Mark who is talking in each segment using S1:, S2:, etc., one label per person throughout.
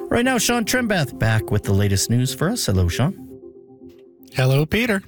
S1: Right now, Sean Trembeth back with the latest news for us. Hello, Sean.
S2: Hello, Peter.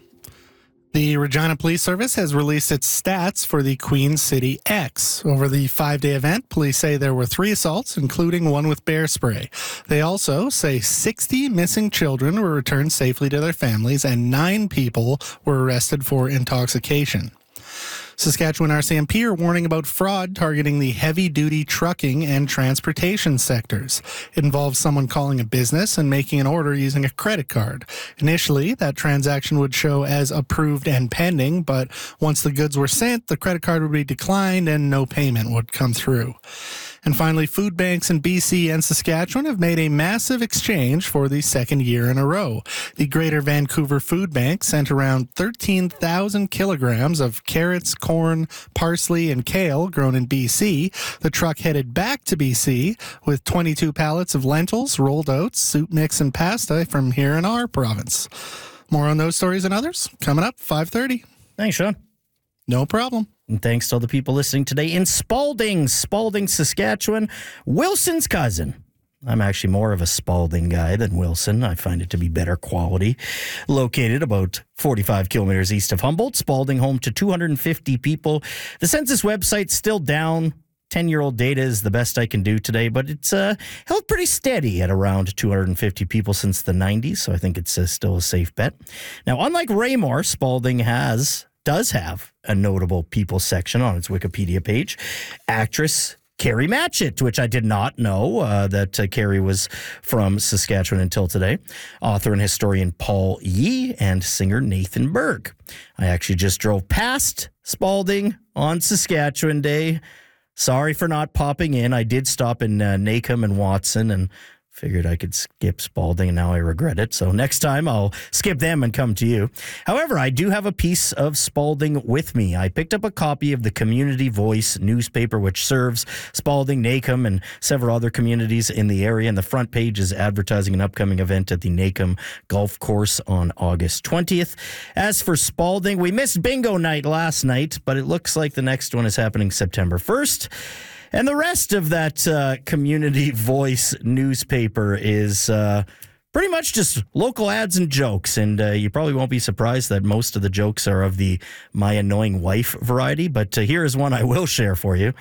S2: The Regina Police Service has released its stats for the Queen City X. Over the 5-day event, police say there were 3 assaults, including one with bear spray. They also say 60 missing children were returned safely to their families and 9 people were arrested for intoxication. Saskatchewan RCMP are warning about fraud targeting the heavy-duty trucking and transportation sectors. It involves someone calling a business and making an order using a credit card. Initially, that transaction would show as approved and pending, but once the goods were sent, the credit card would be declined and no payment would come through. And finally, food banks in BC and Saskatchewan have made a massive exchange for the second year in a row. The Greater Vancouver Food Bank sent around 13,000 kilograms of carrots, corn, parsley, and kale grown in BC. The truck headed back to BC with 22 pallets of lentils, rolled oats, soup mix, and pasta from here in our province. More on those stories and others coming up 5:30.
S1: Thanks, Sean.
S2: No problem.
S1: And thanks to all the people listening today in Spalding, Saskatchewan, Wilson's cousin. I'm actually more of a Spalding guy than Wilson. I find it to be better quality. Located about 45 kilometers east of Humboldt, Spalding home to 250 people. The census website's still down. 10-year-old data is the best I can do today, but it's held pretty steady at around 250 people since the 90s, so I think it's still a safe bet. Now, unlike Raymore, Spalding does have a notable people section on its Wikipedia page. Actress Carrie Matchett, which I did not know that Carrie was from Saskatchewan until today. Author and historian Paul Yee and singer Nathan Berg. I actually just drove past Spalding on Saskatchewan Day. Sorry for not popping in. I did stop in Nacum and Watson and figured I could skip Spalding, and now I regret it. So next time I'll skip them and come to you. However, I do have a piece of Spalding with me. I picked up a copy of the Community Voice newspaper, which serves Spalding, Nacum, and several other communities in the area. And the front page is advertising an upcoming event at the Nacum Golf Course on August 20th. As for Spalding, we missed bingo night last night, but it looks like the next one is happening September 1st. And the rest of that Community Voice newspaper is pretty much just local ads and jokes. And you probably won't be surprised that most of the jokes are of the my annoying wife variety. But here is one I will share for you.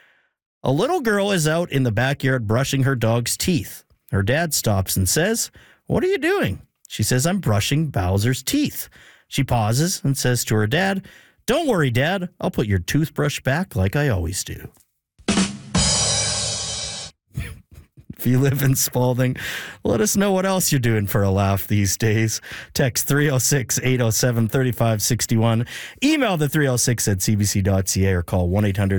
S1: A little girl is out in the backyard brushing her dog's teeth. Her dad stops and says, "What are you doing?" She says, "I'm brushing Bowser's teeth." She pauses and says to her dad, "Don't worry, Dad. I'll put your toothbrush back like I always do." If you live in Spalding, let us know what else you're doing for a laugh these days. Text 306-807-3561. Email the 306@cbc.ca or call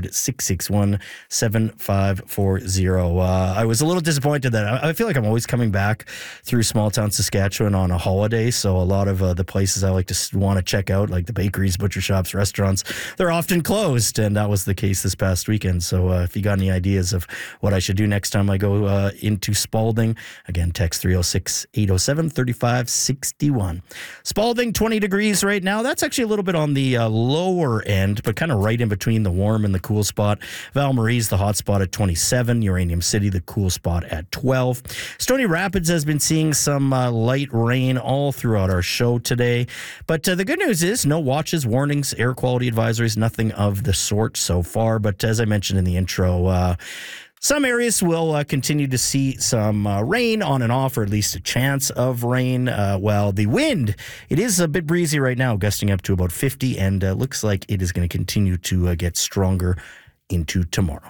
S1: 1-800-661-7540. I was a little disappointed that I feel like I'm always coming back through small town Saskatchewan on a holiday. So a lot of the places I like to want to check out, like the bakeries, butcher shops, restaurants, they're often closed. And that was the case this past weekend. So if you got any ideas of what I should do next time I go into Spalding, again, text 306-807-3561. Spalding, 20 degrees right now. That's actually a little bit on the lower end, but kind of right in between the warm and the cool spot. Val Marie's the hot spot at 27. Uranium City, the cool spot at 12. Stony Rapids has been seeing some light rain all throughout our show today. But the good news is no watches, warnings, air quality advisories, nothing of the sort so far. But as I mentioned in the intro, some areas will continue to see some rain on and off, or at least a chance of rain. While the wind, it is a bit breezy right now, gusting up to about 50, and looks like it is going to continue to get stronger into tomorrow.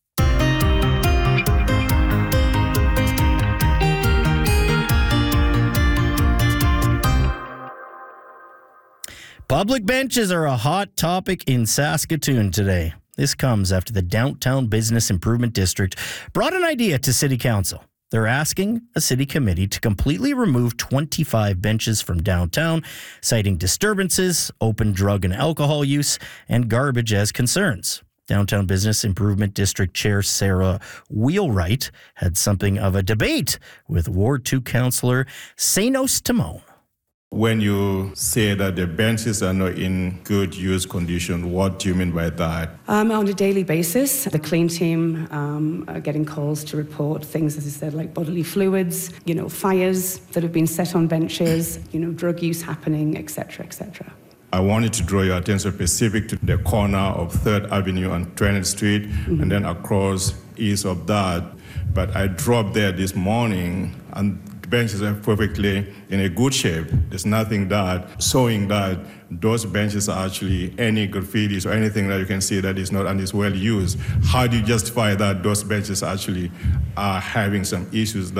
S1: Public benches are a hot topic in Saskatoon today. This comes after the Downtown Business Improvement District brought an idea to City Council. They're asking a city committee to completely remove 25 benches from downtown, citing disturbances, open drug and alcohol use, and garbage as concerns. Downtown Business Improvement District Chair Sarah Wheelwright had something of a debate with Ward 2 Councillor Sainos Timon.
S3: When you say that the benches are not in good use condition, what do you mean by that?
S4: On a daily basis, the clean team are getting calls to report things, as I said, like bodily fluids, fires that have been set on benches, drug use happening, etc., etc.
S3: I wanted to draw your attention specific to the corner of 3rd Avenue and 20th Street, and then across east of that. But I dropped there this morning, and the benches are perfectly in a good shape. There's nothing that showing that those benches are actually any graffitis or anything that you can see that is not and is well used. How do you justify that those benches actually are having some issues